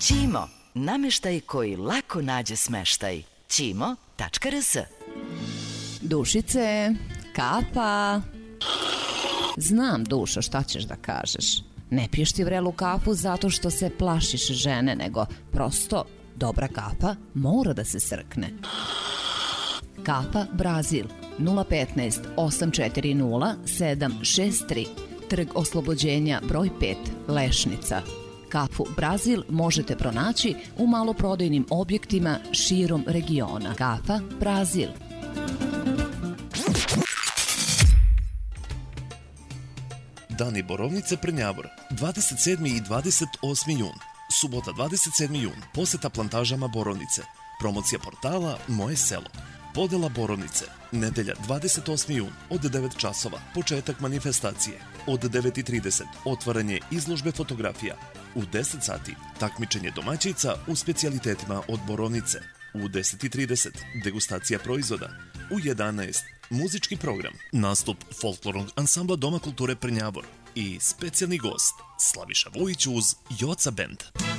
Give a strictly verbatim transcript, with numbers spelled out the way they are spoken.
Ćimo, nameštaj koji lako nađe smeštaj. ćimo tačka r s. Dušice, kafa. Znam, Dušo, šta ćeš da kažeš. Ne piješ ti vrelu kafu zato što se plašiš žene, nego prosto dobra kafa mora da se srkne. Kafa Brazil nula petnaest osam četiri nula sedam šest tri, Trg Oslobođenja broj pet, Lešnica. Kafu Brazil možete pronaći u maloprodajnim objektima širom regiona. Kafa Brazil. Dani Borovnice Prnjavor, dvadeset sedmi i dvadeset osmi jun. Subota dvadeset sedmi jun, poseta plantažama Borovnice. Promocija portala Moje selo. Podela Borovnice, nedelja dvadeset osmi jun od devet časova, početak manifestacije. Od devet i trideset otvaranje izložbe fotografija. U deset sati takmičenje domaćica u specijalitetima od Borovnice. U deset i trideset degustacija proizvoda. U jedanaest muzički program, nastup folklornog ansambla Doma kulture Prnjavor i specijalni gost Slaviša Vujić uz Joca Band.